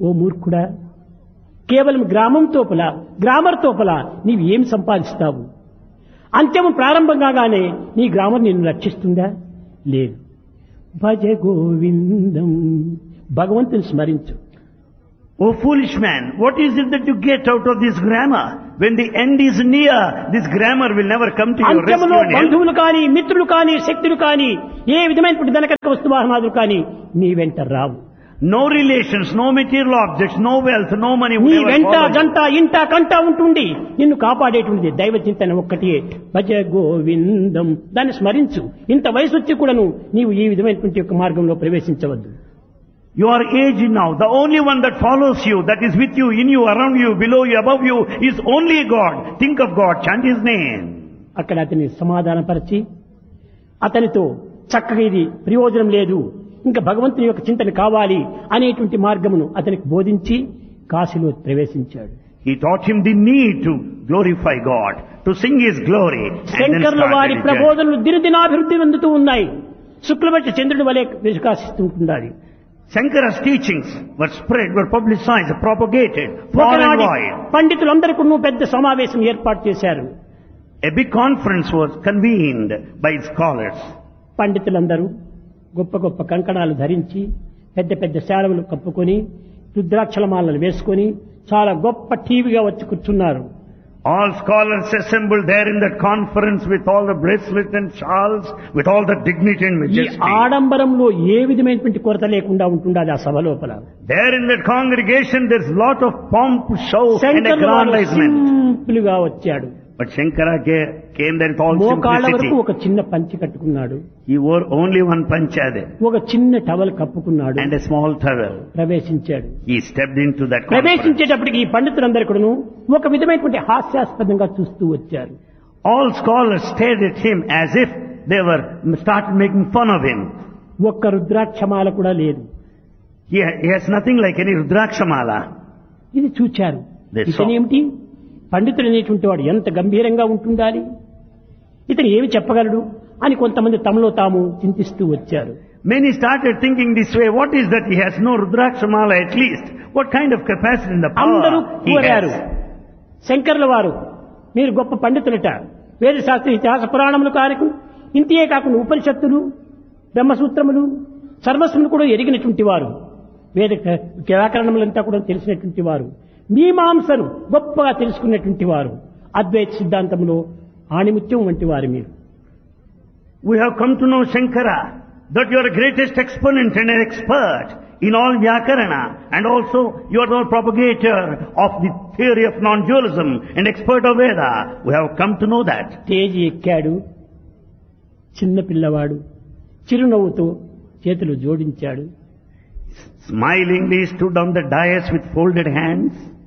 ఓ మూర్ఖుడా, కేవలం గ్రామర్ తోపల నీవు ఏం సంపాదిస్తావు? అంత్యము ప్రారంభం కాగానే నీ గ్రామర్ నిన్ను రక్షిస్తుందా? లేదు. భజ గోవిందం, భగవంతుని స్మరించు. O foolish man, what is it that you get out of this grammar? When the end is near, this grammar will never come to your rescue అంత్యములో and help. బంధువులు కానీ, మిత్రులు కానీ, శక్తులు కానీ, ఏ విధమైనటువంటి ధనకర్క వస్తువాహనాదులు కానీ నీ వెంట రావు. No relations, no material objects, no wealth, no money నీ will ever వెంట follow you. జంట ఇంట కంట ఉంటుండి నిన్ను కాపాడేటువంటిది దైవ చింతన ఒక్కటే. భజ గోవిందం, దాన్ని స్మరించు. ఇంత వయసు వచ్చి కూడాను నీవు ఈ విధమైనటువంటి యొక్క మార్గంలో ప్రవేశించవద్దు. You are aged now. The only one that follows you, that is with you, in you, around you, below you, above you, is only God. Think of God, chant His name. అక్కడ అతని సమాధానపరిచి అతనితో చక్కగా ఇది ప్రయోజనం లేదు, ఇంకా భగవంతుని యొక్క చింతన కావాలి అనేటువంటి మార్గమును అతనికి బోధించి కాశీలో ప్రవేశించాడు. He taught him the need to glorify God, to sing His glory. And then శంకరుల వారి started his journey. ప్రబోధనలు దినదినాభివృద్ధి చెందుతూ ఉన్నాయి. శుక్లపక్ష చంద్రుడి వలె వికాసిస్తుంటున్నాయి. Shankara's teachings were spread, were publicized, propagated far and ఒకనాడు wide. పండితులందరికీ పెద్ద సమావేశం ఏర్పాటు చేశారు. A big conference was convened by scholars. పండితులందరూ గొప్ప గొప్ప కంకణాలు ధరించి పెద్ద పెద్ద శాలువలు కప్పుకొని రుద్రాక్షలమాలను వేసుకొని చాలా గొప్ప టీవీగా వచ్చి కూర్చున్నారు. All scholars assembled there in that conference with all the bracelets and shawls, with all the dignity and ఈ majesty. ఆడంబరంలో ఏ విధమైనటువంటి కొరత లేకుండా ఉంటుండాలి ఆ సభ లోపల. There in that congregation there's lot of pomp, show and శంకరుల వారు aggrandizement. సింపుల్ గా వచ్చాడు. But Shankara came there with all మోకాళ్ళ వరకు simplicity. ఒక చిన్న పంచి కట్టుకున్నాడు, He wore only one pancha there ఒక చిన్న towel కప్పుకున్నాడు, and a small towel. ప్రవేశించాడు. He stepped into that conference. ప్రవేశించేటప్పటికి ఈ పండితులందరూ కూడాను ఒక విధమైనటువంటి హాస్యాస్పదంగా చూస్తూ వచ్చారు. All scholars stared at him as if they were started making fun of him. ఒక్క రుద్రాక్షమాల కూడా లేదు. He has nothing like any Rudrakshamala. ఇది చూచారు. They saw. ఇతనేమిటి, పండితుడు అనేటువంటి వాడు ఎంత గంభీరంగా ఉంటుండాలి, ఇతను ఏమి చెప్పగలడు అని కొంతమంది తమలో తాము చింతిస్తూ వచ్చారు. Many started thinking this way, what is that he has no Rudrakshamala at least? What kind of capacity in the అందరూ power he కోరారు, has? శంకర్ల వారు మీరు గొప్ప పండితులట, వేద శాస్త్ర ఇతిహాస పురాణములు కారకు ఇంతే కాకుండా ఉపనిషత్తులు, బ్రహ్మసూత్రములు, సర్వస్వములు కూడా ఎరిగినటువంటి వారు, వేద వ్యాకరణములంతా కూడా తెలిసినటువంటి వారు, మీమాంసను గొప్పగా తెలుసుకున్నటువంటి వారు, అద్వైత సిద్ధాంతంలో ఆణిముత్యం వంటి వారు మీరు. We have come to know Shankara, that you are the greatest exponent and an expert in all Vyakarana, and also you are the propagator of the theory of non-dualism and expert of Veda. We have come to know that. Stage ఎక్కాడు. చిన్న పిల్లవాడు చిరునవ్వుతో చేతులు జోడించాడు. Smilingly stood on the dais with folded hands.